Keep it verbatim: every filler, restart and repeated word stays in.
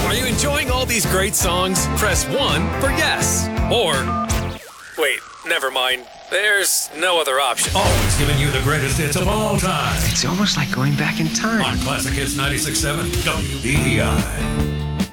Are you enjoying all these great songs? Press one for yes. Or, wait, never mind. There's no other option. Always giving you the greatest hits of all time. It's almost like going back in time. On Classic Hits ninety-six point seven W B E I.